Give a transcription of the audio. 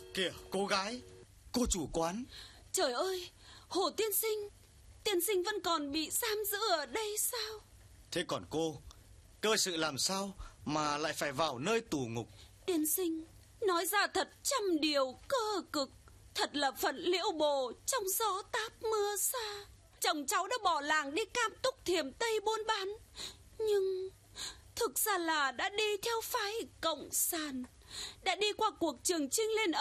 Kìa cô gái, cô chủ quán. Trời ơi, Hồ tiên sinh vẫn còn bị giam giữ ở đây sao? Thế còn cô, cơ sự làm sao mà lại phải vào nơi tù ngục? Tiên sinh, nói ra thật trăm điều cơ cực. Thật là phận liễu bồ trong gió táp mưa xa. Chồng cháu đã bỏ làng đi Cam Túc Thiểm Tây buôn bán, nhưng thực ra là đã đi theo phái cộng sản, đã đi qua cuộc trường chinh lên